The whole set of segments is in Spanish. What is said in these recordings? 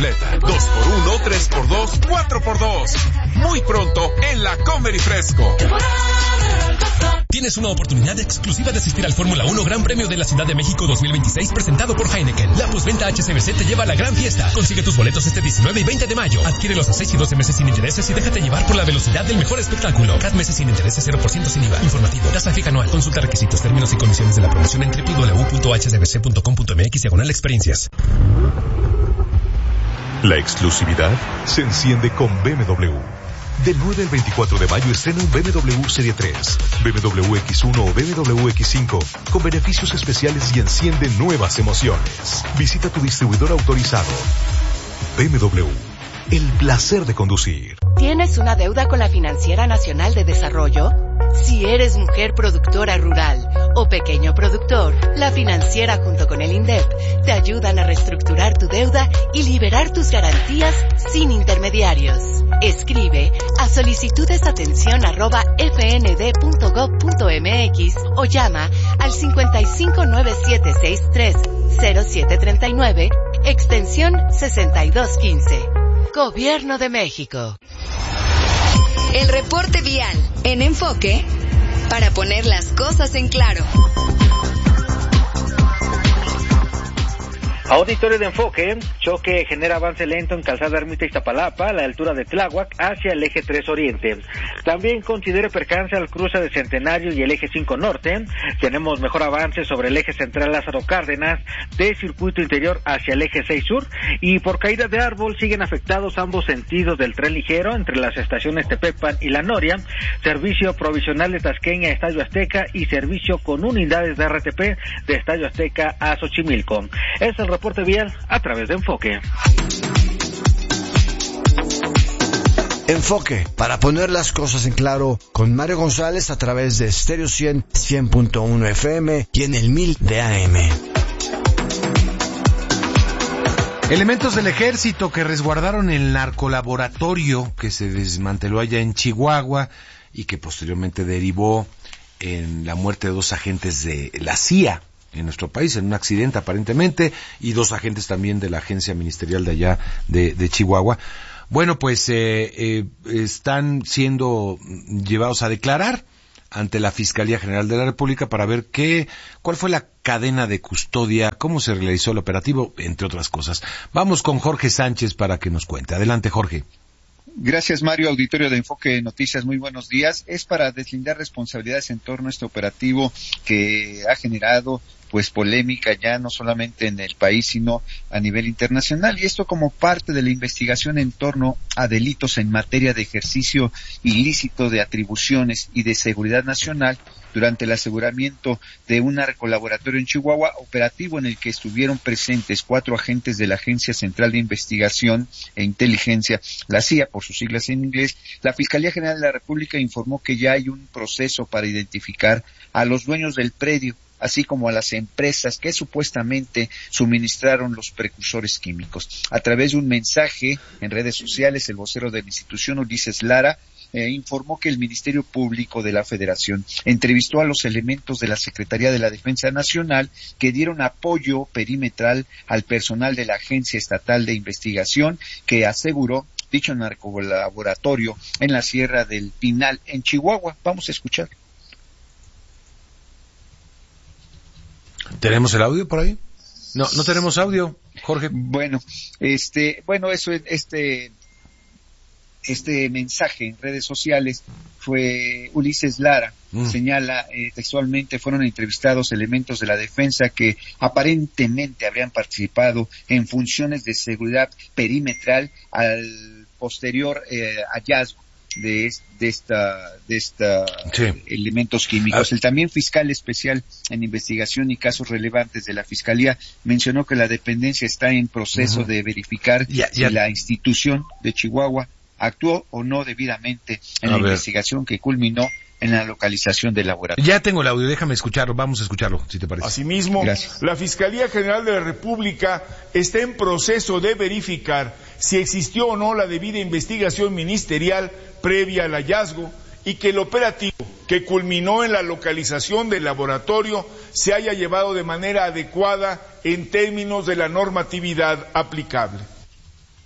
completa. 2x1, 3x2, 4x2. Muy pronto en la Comer y Fresco. Tienes una oportunidad exclusiva de asistir al Fórmula 1 Gran Premio de la Ciudad de México 2026 presentado por Heineken. La postventa HCBC te lleva a la gran fiesta. Consigue tus boletos este 19 y 20 de mayo. Adquiérelos a 6 y 12 meses sin intereses y déjate llevar por la velocidad del mejor espectáculo. 4 meses sin intereses, 0% sin IVA. Informativo. Tasa fija anual. Consulta requisitos, términos y condiciones de la promoción en www.hcbc.com.mx/experiencias. La exclusividad se enciende con BMW. Del 9 al 24 de mayo estrena un BMW Serie 3, BMW X1 o BMW X5 con beneficios especiales y enciende nuevas emociones. Visita tu distribuidor autorizado. BMW, el placer de conducir. ¿Tienes una deuda con la Financiera Nacional de Desarrollo? Si eres mujer productora rural o pequeño productor, la Financiera junto con el INDEP te ayudan a reestructurar tu deuda y liberar tus garantías sin intermediarios. Escribe a solicitudesatención@fnd.gov.mx o llama al 5597630739, extensión 6215. Gobierno de México. El reporte vial en Enfoque para poner las cosas en claro. Auditorio de Enfoque, choque genera avance lento en Calzada Ermita Iztapalapa, a la altura de Tláhuac, hacia el eje 3 Oriente. También considere percance al cruce de Centenario y el eje 5 Norte. Tenemos mejor avance sobre el eje central Lázaro Cárdenas, de circuito interior hacia el eje 6 Sur. Y por caída de árbol siguen afectados ambos sentidos del tren ligero entre las estaciones Tepepan y La Noria. Servicio provisional de Tasqueña a Estadio Azteca y servicio con unidades de RTP de Estadio Azteca a Xochimilco. Es el reporte vial a través de Enfoque. Enfoque, para poner las cosas en claro, con Mario González a través de Stereo 100.1 FM y en el 1000 de AM. Elementos del ejército que resguardaron el narcolaboratorio que se desmanteló allá en Chihuahua y que posteriormente derivó en la muerte de 2 agentes de la CIA en nuestro país, en un accidente aparentemente, y 2 agentes también de la agencia ministerial de allá de Chihuahua. Bueno, pues están siendo llevados a declarar ante la Fiscalía General de la República para ver cuál fue la cadena de custodia, cómo se realizó el operativo, entre otras cosas. Vamos con Jorge Sánchez para que nos cuente. Adelante, Jorge. Gracias, Mario. Auditorio de Enfoque Noticias, muy buenos días. Es para deslindar responsabilidades en torno a este operativo que ha generado polémica ya no solamente en el país sino a nivel internacional, y esto como parte de la investigación en torno a delitos en materia de ejercicio ilícito de atribuciones y de seguridad nacional durante el aseguramiento de un narcolaboratorio en Chihuahua, operativo en el que estuvieron presentes 4 agentes de la Agencia Central de Investigación e Inteligencia, la CIA por sus siglas en inglés. La Fiscalía General de la República informó que ya hay un proceso para identificar a los dueños del predio, así como a las empresas que supuestamente suministraron los precursores químicos. A través de un mensaje en redes sociales, el vocero de la institución, Ulises Lara, informó que el Ministerio Público de la Federación entrevistó a los elementos de la Secretaría de la Defensa Nacional que dieron apoyo perimetral al personal de la Agencia Estatal de Investigación, que aseguró dicho narcolaboratorio en la Sierra del Pinal, en Chihuahua. Vamos a escuchar. ¿Tenemos el audio por ahí? No tenemos audio, Jorge. Este mensaje en redes sociales fue Ulises Lara, señala textualmente, fueron entrevistados elementos de la defensa que aparentemente habrían participado en funciones de seguridad perimetral al posterior hallazgo de elementos químicos. El también fiscal especial en investigación y casos relevantes de la Fiscalía mencionó que la dependencia está en proceso de verificar si la institución de Chihuahua actuó o no debidamente en la investigación que culminó en la localización del laboratorio. Ya tengo el audio, déjame escucharlo, vamos a escucharlo, si te parece. Asimismo, la Fiscalía General de la República está en proceso de verificar si existió o no la debida investigación ministerial previa al hallazgo y que el operativo que culminó en la localización del laboratorio se haya llevado de manera adecuada en términos de la normatividad aplicable.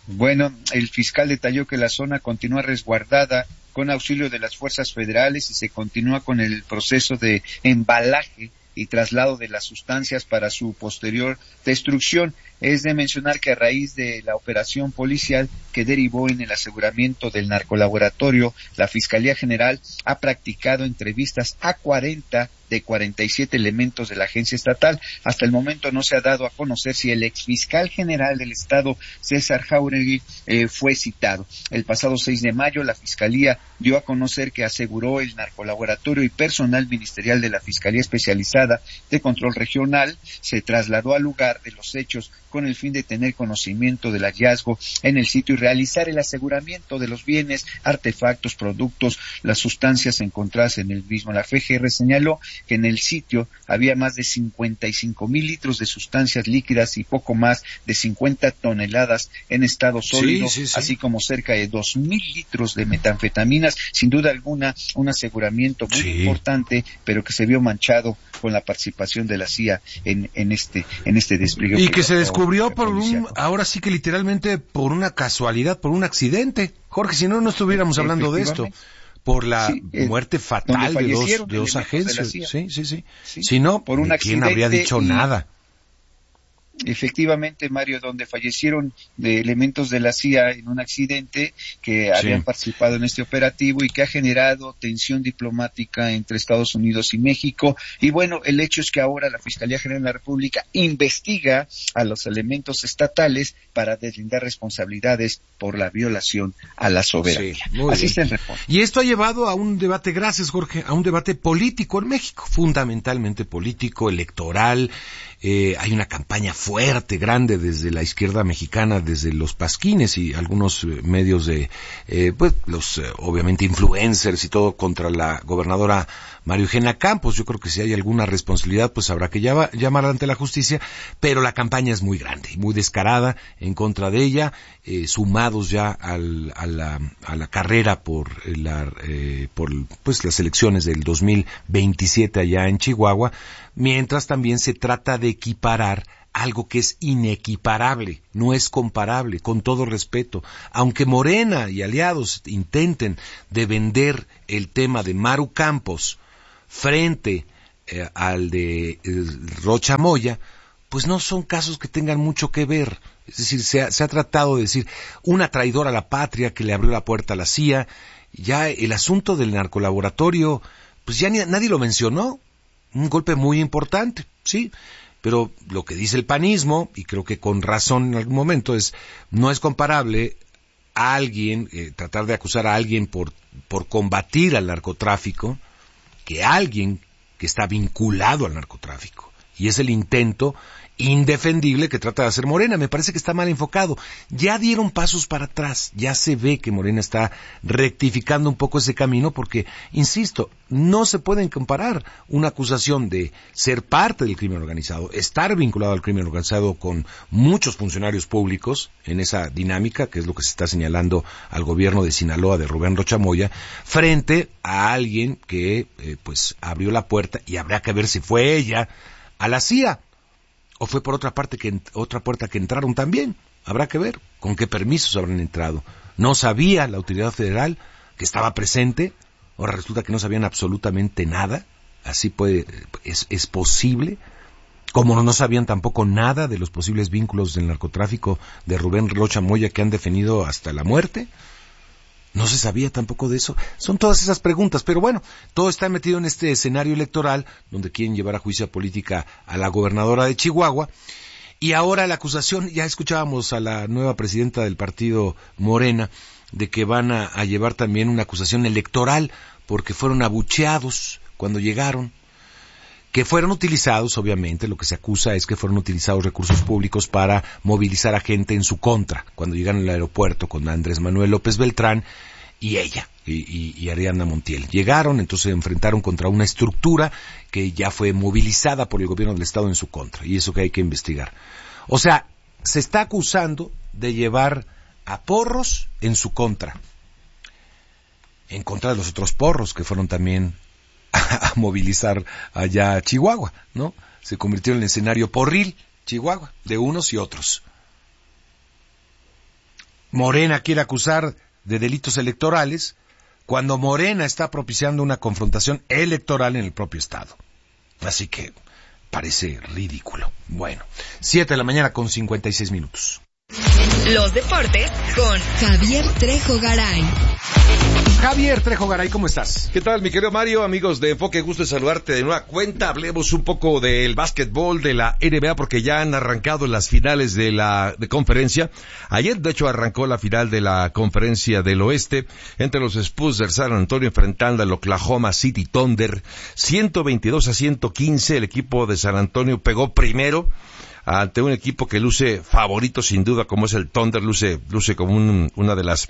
Bueno, el fiscal detalló que la zona continúa resguardada con auxilio de las fuerzas federales y se continúa con el proceso de embalaje y traslado de las sustancias para su posterior destrucción. Es de mencionar que a raíz de la operación policial que derivó en el aseguramiento del narcolaboratorio, la Fiscalía General ha practicado entrevistas a 40 de 47 elementos de la agencia estatal. Hasta el momento no se ha dado a conocer si el exfiscal general del estado, César Jáuregui, fue citado. El pasado 6 de mayo, la Fiscalía dio a conocer que aseguró el narcolaboratorio y personal ministerial de la Fiscalía Especializada de Control Regional se trasladó al lugar de los hechos con el fin de tener conocimiento del hallazgo en el sitio y realizar el aseguramiento de los bienes, artefactos, productos, las sustancias encontradas en el mismo. La FGR señaló que en el sitio había más de 55,000 litros de sustancias líquidas y poco más de 50 toneladas en estado sólido, así como cerca de 2,000 litros de metanfetaminas. Sin duda alguna, un aseguramiento muy importante, pero que se vio manchado con la participación de la CIA en este despliegue. Y que se descubrió ahora sí que literalmente por una casualidad, por un accidente. Jorge, si no estuviéramos hablando de esto. Por la muerte fatal de dos agentes. Sí. Si no, por un accidente, ¿quién habría dicho nada? Efectivamente, Mario, donde fallecieron de elementos de la CIA en un accidente que habían participado en este operativo y que ha generado tensión diplomática entre Estados Unidos y México. Y bueno, el hecho es que ahora la Fiscalía General de la República investiga a los elementos estatales para deslindar responsabilidades por la violación a la soberanía. Así está el reporte. Y esto ha llevado a un debate, gracias Jorge, a un debate político en México, fundamentalmente político, electoral. Hay una campaña fuerte, grande desde la izquierda mexicana, desde los pasquines y algunos medios de, obviamente influencers y todo contra la gobernadora María Eugenia Campos. Yo creo que si hay alguna responsabilidad, pues habrá que llamar ante la justicia, pero la campaña es muy grande, muy descarada en contra de ella, sumados ya a la carrera por las elecciones del 2027 allá en Chihuahua, mientras también se trata de equiparar algo que es inequiparable, no es comparable, con todo respeto. Aunque Morena y aliados intenten de vender el tema de Maru Campos frente al de Rocha Moya, pues no son casos que tengan mucho que ver. Es decir, se ha tratado de decir una traidora a la patria que le abrió la puerta a la CIA. Ya el asunto del narcolaboratorio, pues ya nadie lo mencionó. Un golpe muy importante, sí, pero lo que dice el panismo, y creo que con razón en algún momento, no es comparable a alguien, tratar de acusar a alguien por combatir al narcotráfico, que alguien que está vinculado al narcotráfico. Y es el intento indefendible que trata de hacer Morena. Me parece que está mal enfocado. Ya dieron pasos para atrás, ya se ve que Morena está rectificando un poco ese camino porque, insisto, no se pueden comparar una acusación de ser parte del crimen organizado, estar vinculado al crimen organizado con muchos funcionarios públicos en esa dinámica, que es lo que se está señalando al gobierno de Sinaloa de Rubén Rocha Moya, frente a alguien que abrió la puerta, y habrá que ver si fue ella, a la CIA. ¿O fue por otra puerta que entraron también? Habrá que ver con qué permisos habrán entrado. No sabía la autoridad federal que estaba presente, ahora resulta que no sabían absolutamente nada. Así es posible. Como no sabían tampoco nada de los posibles vínculos del narcotráfico de Rubén Rocha Moya que han defendido hasta la muerte. No se sabía tampoco de eso. Son todas esas preguntas, pero bueno, todo está metido en este escenario electoral donde quieren llevar a juicio política a la gobernadora de Chihuahua. Y ahora la acusación, ya escuchábamos a la nueva presidenta del partido Morena, de que van a llevar también una acusación electoral porque fueron abucheados cuando llegaron. Que fueron utilizados, obviamente, lo que se acusa es que fueron utilizados recursos públicos para movilizar a gente en su contra, cuando llegaron al aeropuerto con Andrés Manuel López Beltrán y ella, y Ariadna Montiel. Llegaron, entonces se enfrentaron contra una estructura que ya fue movilizada por el gobierno del Estado en su contra, y eso que hay que investigar. O sea, se está acusando de llevar a porros en su contra, en contra de los otros porros que fueron también a movilizar allá a Chihuahua, ¿no? Se convirtió en el escenario porril, Chihuahua, de unos y otros. Morena quiere acusar de delitos electorales cuando Morena está propiciando una confrontación electoral en el propio Estado. Así que parece ridículo. Bueno, 7:56 a.m. Los deportes con Javier Trejo Garay. Javier Trejo Garay, ¿cómo estás? ¿Qué tal, mi querido Mario? Amigos de Enfoque, gusto de saludarte de nueva cuenta. Hablemos un poco del básquetbol de la NBA porque ya han arrancado las finales de conferencia. Ayer, de hecho, arrancó la final de la conferencia del oeste entre los Spurs de San Antonio enfrentando al Oklahoma City Thunder. 122-115, el equipo de San Antonio pegó primero ante un equipo que luce favorito sin duda como es el Thunder, luce como una de las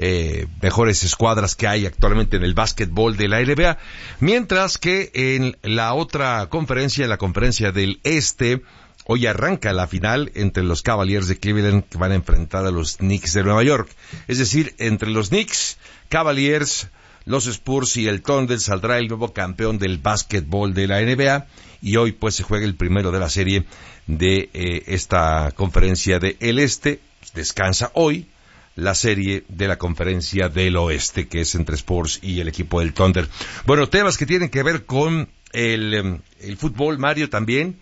mejores escuadras que hay actualmente en el básquetbol de la NBA, mientras que en la otra conferencia, en la conferencia del Este, hoy arranca la final entre los Cavaliers de Cleveland que van a enfrentar a los Knicks de Nueva York, es decir, entre los Knicks, Cavaliers, los Spurs y el Thunder saldrá el nuevo campeón del básquetbol de la NBA y hoy pues se juega el primero de la serie de esta conferencia del Este. Descansa hoy la serie de la conferencia del Oeste, que es entre Spurs y el equipo del Thunder. Bueno, temas que tienen que ver con el fútbol, Mario, también.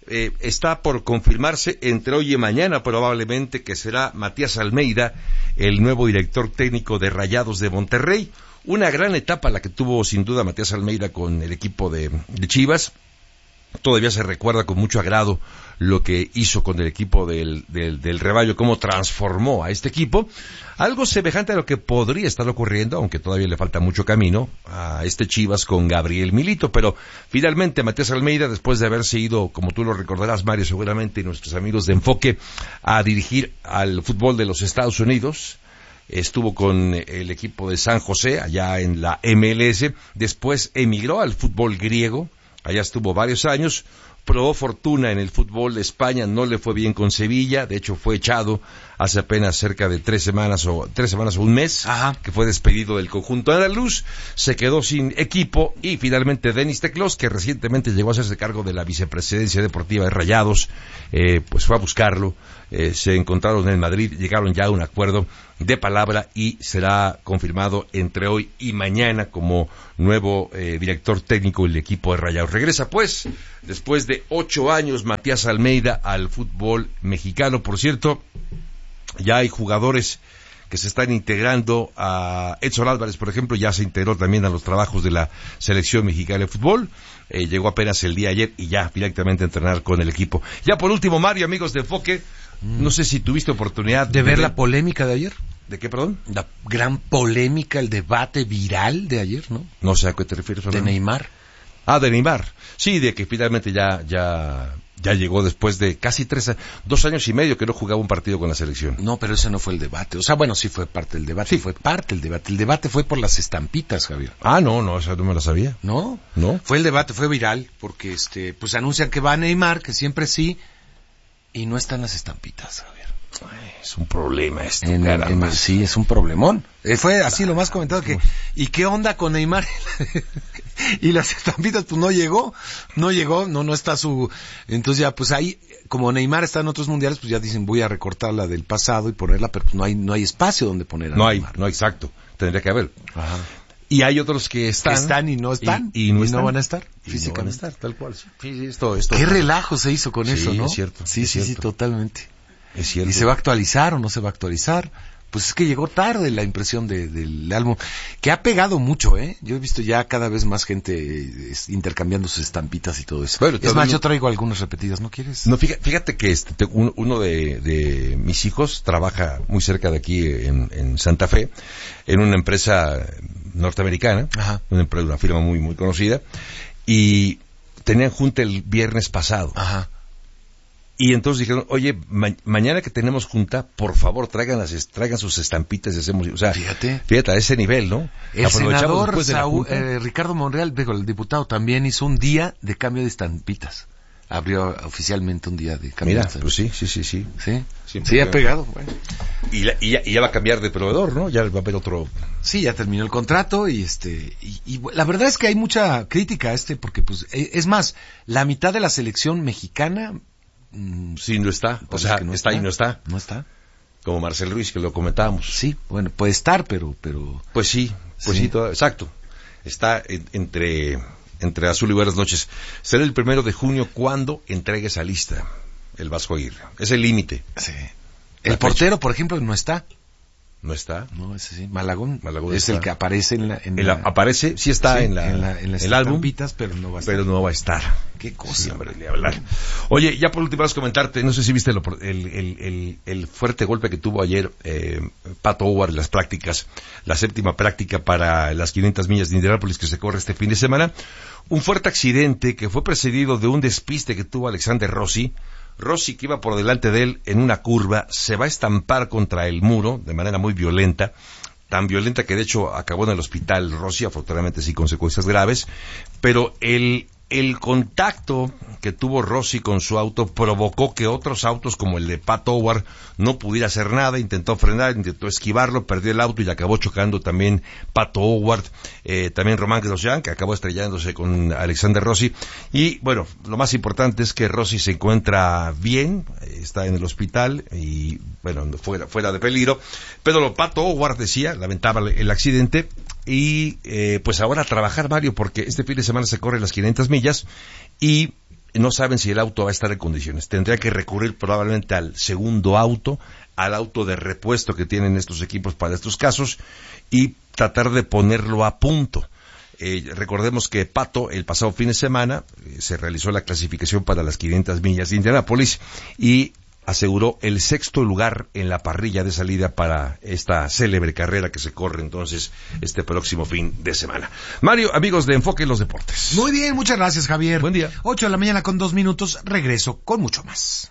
Está por confirmarse entre hoy y mañana probablemente que será Matías Almeida, el nuevo director técnico de Rayados de Monterrey. Una gran etapa la que tuvo sin duda Matías Almeida con el equipo de Chivas. Todavía se recuerda con mucho agrado lo que hizo con el equipo del Rebaño, cómo transformó a este equipo. Algo semejante a lo que podría estar ocurriendo, aunque todavía le falta mucho camino, a este Chivas con Gabriel Milito. Pero finalmente Matías Almeida, después de haberse ido, como tú lo recordarás, Mario, seguramente, y nuestros amigos de Enfoque, a dirigir al fútbol de los Estados Unidos, estuvo con el equipo de San José, allá en la MLS, después emigró al fútbol griego, allá estuvo varios años, probó fortuna en el fútbol de España, no le fue bien con Sevilla, de hecho fue echado hace apenas cerca de 3 semanas o un mes, que fue despedido del conjunto andaluz, se quedó sin equipo y finalmente Denis Teclos, que recientemente llegó a hacerse cargo de la vicepresidencia deportiva de Rayados, pues fue a buscarlo, se encontraron en Madrid, llegaron ya a un acuerdo de palabra y será confirmado entre hoy y mañana como nuevo director técnico del equipo de Rayados. Regresa pues, después de 8 años, Matías Almeida al fútbol mexicano. Por cierto, ya hay jugadores que se están integrando. A Edson Álvarez, por ejemplo, ya se integró también a los trabajos de la selección mexicana de fútbol. Llegó apenas el día ayer y ya directamente a entrenar con el equipo. Ya por último, Mario, amigos de Enfoque, no sé si tuviste oportunidad de ver la polémica de ayer. ¿De qué, perdón? La gran polémica, el debate viral de ayer, ¿no? No sé a qué te refieres, Fernando. De Neymar. Ah, de Neymar. Sí, de que finalmente ya llegó después de casi 2 años y medio que no jugaba un partido con la selección. No, pero ese no fue el debate. O sea, bueno, sí fue parte del debate. Sí, fue parte del debate. El debate fue por las estampitas, Javier. Ah, no, esa no me la sabía. ¿No? Fue el debate, fue viral, porque pues anuncian que va Neymar, que siempre sí, y no están las estampitas, Javier. Ay, es un problema esto. Sí, es un problemón. Fue así lo más comentado que, ¿y qué onda con Neymar? Y las estampitas, pues no llegó, no está su, entonces ya, pues ahí, como Neymar está en otros mundiales, pues ya dicen, voy a recortar la del pasado y ponerla, pero pues no hay espacio donde poner a Neymar. No, exacto, tendría que haber. Ajá. Y hay otros que están y no están. Y no van a estar. Físicamente. No van a estar, tal cual. Sí, esto. Qué relajo se hizo con eso, ¿no? Es cierto. Sí, totalmente. Es cierto. ¿Y se va a actualizar o no se va a actualizar? Pues es que llegó tarde la impresión del álbum, que ha pegado mucho, ¿eh? Yo he visto ya cada vez más gente intercambiando sus estampitas y todo eso. Bueno, es más, yo traigo algunas repetidas, ¿no quieres? No, fíjate que uno de mis hijos trabaja muy cerca de aquí en Santa Fe, en una empresa norteamericana, una firma muy, muy conocida, y tenían junta el viernes pasado. Ajá. Y entonces dijeron, oye, mañana que tenemos junta, por favor, traigan sus estampitas y hacemos, o sea, fíjate a ese nivel, ¿no? El senador Ricardo Monreal, el diputado, también hizo un día de cambio de estampitas. Abrió oficialmente un día de cambio de estampitas. Pues Sí, ha pegado. Bueno. Y ya va a cambiar de proveedor, ¿no? Ya va a haber otro. Sí, ya terminó el contrato y la verdad es que hay mucha crítica a porque pues, es más, la mitad de la selección mexicana sí, no está. O sea, no está y no está. No está. como Marcel Ruiz, que lo comentábamos. Sí, bueno, puede estar, pero... Pues sí, exacto. Está entre azul y buenas noches. Será el 1 de junio cuando entregue esa lista el Vasco Aguirre. Es el límite. Sí. El portero, por ejemplo, no está. ¿No está? No, ese sí. Malagón es está. el que aparece aparece, sí está en las el álbum, pero no va a estar. Pero no va a estar. Qué cosa. Sí, hombre, ni hablar. Oye, ya por último vas a comentarte, no sé si viste el fuerte golpe que tuvo ayer Pato O'Ward en las prácticas, la 7ª práctica para las 500 millas de Indianápolis que se corre este fin de semana. Un fuerte accidente que fue precedido de un despiste que tuvo Alexander Rossi. Rossi, que iba por delante de él en una curva, se va a estampar contra el muro de manera muy violenta, tan violenta que de hecho acabó en el hospital Rossi, afortunadamente sin consecuencias graves, pero el contacto que tuvo Rossi con su auto provocó que otros autos como el de Pat O'Ward no pudiera hacer nada, intentó frenar, intentó esquivarlo, perdió el auto y acabó chocando también Pato O'Ward, también Román Grosjean, que acabó estrellándose con Alexander Rossi. Y bueno, lo más importante es que Rossi se encuentra bien, está en el hospital y bueno, fuera de peligro, pero Pato O'Ward decía, lamentaba el accidente. Y pues ahora a trabajar, Mario, porque este fin de semana se corren las 500 millas y no saben si el auto va a estar en condiciones. Tendría que recurrir probablemente al segundo auto, al auto de repuesto que tienen estos equipos para estos casos y tratar de ponerlo a punto. Recordemos que Pato, el pasado fin de semana, se realizó la clasificación para las 500 millas de Indianápolis y aseguró el 6º lugar en la parrilla de salida para esta célebre carrera que se corre entonces este próximo fin de semana. Mario, amigos de Enfoque en los Deportes. Muy bien, muchas gracias, Javier. Buen día. 8 de la mañana con 2 minutos, regreso con mucho más.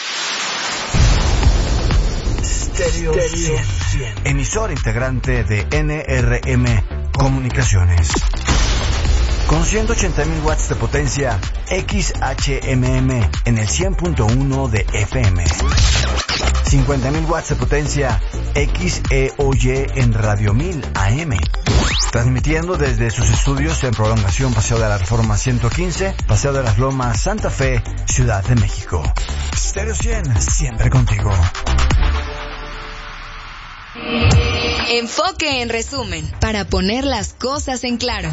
Stereo 100, emisor integrante de NRM Comunicaciones. Con 180.000 watts de potencia, XHMM en el 100.1 de FM. 50.000 watts de potencia, XEOY en Radio 1000 AM. Transmitiendo desde sus estudios en Prolongación Paseo de la Reforma 115, Paseo de las Lomas, Santa Fe, Ciudad de México. Stereo 100, siempre contigo. Enfoque en resumen, para poner las cosas en claro.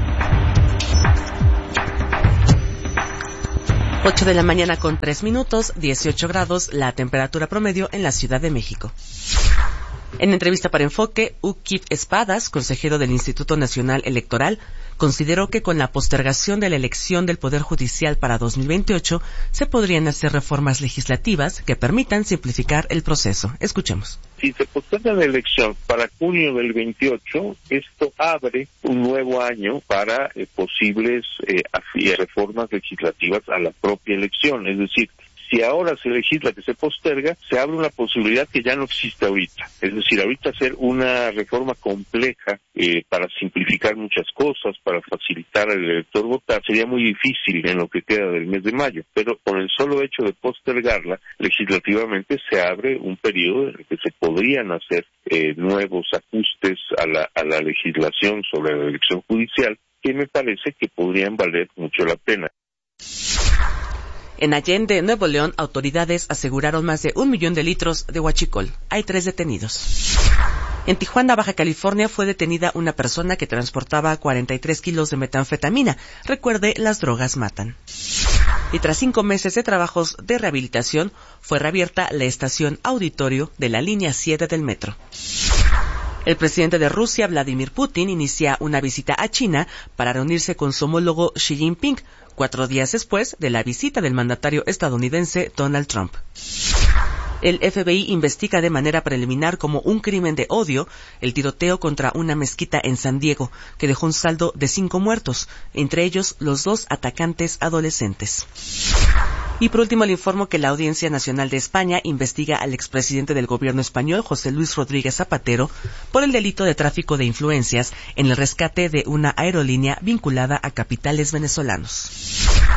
8 de la mañana con 3 minutos, 18 grados, la temperatura promedio en la Ciudad de México. En entrevista para Enfoque, Ukip Espadas, consejero del Instituto Nacional Electoral, consideró que con la postergación de la elección del Poder Judicial para 2028 se podrían hacer reformas legislativas que permitan simplificar el proceso. Escuchemos. Si se posterga la elección para junio del 28, esto abre un nuevo año para posibles reformas legislativas a la propia elección. Es decir, si ahora se legisla que se posterga, se abre una posibilidad que ya no existe ahorita. Es decir, ahorita hacer una reforma compleja para simplificar muchas cosas, para facilitar al elector votar, sería muy difícil en lo que queda del mes de mayo. Pero con el solo hecho de postergarla, legislativamente se abre un periodo en el que se podrían hacer nuevos ajustes a la legislación sobre la elección judicial, que me parece que podrían valer mucho la pena. En Allende, Nuevo León, autoridades aseguraron más de 1 millón de litros de huachicol. Hay 3 detenidos. En Tijuana, Baja California, fue detenida una persona que transportaba 43 kilos de metanfetamina. Recuerde, las drogas matan. Y tras 5 meses de trabajos de rehabilitación, fue reabierta la estación auditorio de la línea 7 del metro. El presidente de Rusia, Vladimir Putin, inicia una visita a China para reunirse con su homólogo Xi Jinping, 4 días después de la visita del mandatario estadounidense Donald Trump. El FBI investiga de manera preliminar como un crimen de odio el tiroteo contra una mezquita en San Diego, que dejó un saldo de 5 muertos, entre ellos los 2 atacantes adolescentes. Y por último le informo que la Audiencia Nacional de España investiga al expresidente del gobierno español, José Luis Rodríguez Zapatero, por el delito de tráfico de influencias en el rescate de una aerolínea vinculada a capitales venezolanos.